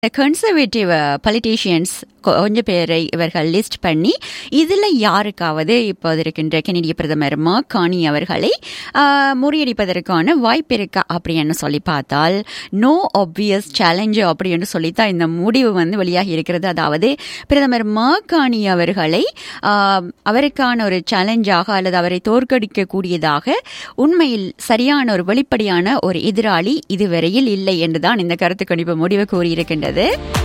Conservative politicians கொஞ்சம் பேரை இவர்கள் லிஸ்ட் பண்ணி இதில் யாருக்காவது இப்போது இருக்கின்ற கெனடிய பிரதமர் மார்க் கார்னி அவர்களை முறியடிப்பதற்கான வாய்ப்பு இருக்கா அப்படின்னு சொல்லி பார்த்தால் நோ ஆப்வியஸ் சேலஞ்சு அப்படின்னு சொல்லித்தான் இந்த முடிவு வெளியாகி இருக்கிறது. அதாவது பிரதமர் மார்க் கார்னி அவர்களை அவருக்கான ஒரு சேலஞ்சாக அல்லது அவரை தோற்கடிக்கக்கூடியதாக உண்மையில் சரியான ஒரு வெளிப்படையான ஒரு எதிராளி இதுவரையில் இல்லை என்றுதான் இந்த கருத்து கணிப்பு முடிவு கூறியிருக்கின்றது.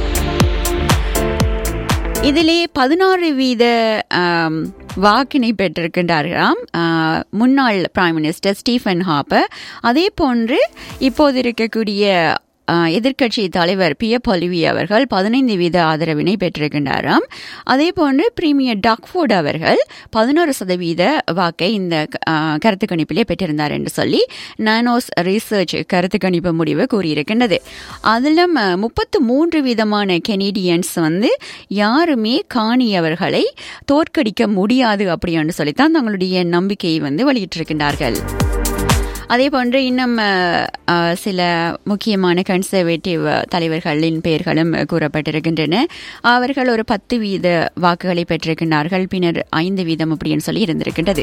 இதிலே 16% வாக்கினை பெற்றிருக்கின்றார்களாம் முன்னாள் பிரைம் மினிஸ்டர் ஸ்டீஃபன் ஹாப்பர். அதே போன்று இப்போது இருக்கக்கூடிய எதிர்க்கட்சி தலைவர் பியர் பொலிவி அவர்கள் 15% ஆதரவினை பெற்றிருக்கின்றாராம். அதே போன்று பிரீமியர் டாக்ஃபோர்ட் அவர்கள் 11% வாக்கை இந்த கருத்து கணிப்பிலே பெற்றிருந்தார் என்று சொல்லி நானோஸ் ரிசர்ச் கருத்து கணிப்பு முடிவு கூறியிருக்கின்றது. அதிலும் 33% கெனடியன்ஸ் யாருமே கார்னி அவர்களை தோற்கடிக்க முடியாது அப்படின்னு சொல்லித்தான் தங்களுடைய நம்பிக்கையை வெளியிட்டிருக்கின்றார்கள். அதே போன்று இன்னும் சில முக்கியமான கன்சர்வேட்டிவ் தலைவர்களின் பெயர்களும் கூறப்பட்டிருக்கின்றன. அவர்கள் ஒரு 10% வாக்குகளை பெற்றிருக்கின்றார்கள். பின்னர் 5% அப்படின்னு சொல்லி இருந்திருக்கின்றது.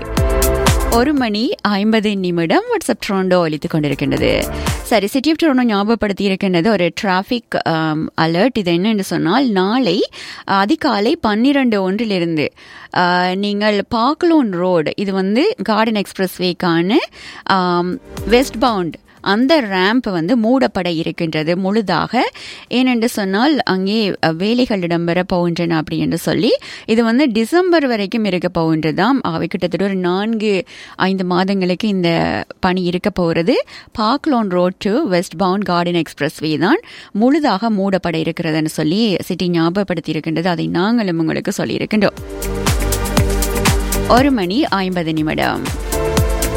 1:50 வாட்ஸ்அப் டொரண்டோ ஒலித்துக் கொண்டிருக்கின்றது. சரி, சிட்டி ஆஃப் டொரண்டோ ஞாபகப்படுத்தி இருக்கின்றது ஒரு டிராஃபிக் அலர்ட். இது என்னன்னு சொன்னால், நாளை அதிகாலை 12:01 நீங்கள் பார்க்லோன் ரோடு, இது கார்டன் எக்ஸ்பிரஸ் வேக்கான வெஸ்ட் பவுண்ட் அந்த ரேம்ப் மூடப்பட இருக்கின்றது முழுதாக. ஏனென்று சொன்னால் அங்கே வேலைகள் இடம்பெற போகின்றன அப்படி என்று சொல்லி இது டிசம்பர் வரைக்கும் இருக்க போகின்றதாம். அவை கிட்டத்தட்ட ஒரு 4-5 மாதங்களுக்கு இந்த பணி இருக்க போகிறது. பார்க்லோன் road to west bound garden express வே தான் முழுதாக மூடப்பட இருக்கிறதுன்னு சொல்லி சிட்டி ஞாபகப்படுத்தி இருக்கின்றது. அதை நாங்களும் உங்களுக்கு சொல்லியிருக்கின்றோம். 1:50